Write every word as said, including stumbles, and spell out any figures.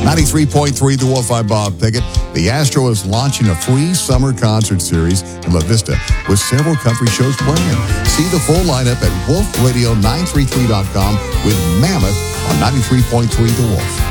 ninety-three point three The Wolf. I'm Bob Pickett. The Astro is launching a free summer concert series in La Vista with several country shows planned. See the full lineup at wolf radio nine three three dot com with Mammoth on ninety-three point three The Wolf.